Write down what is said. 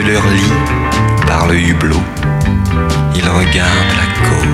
leur lit par le hublot, ils regardent la côte.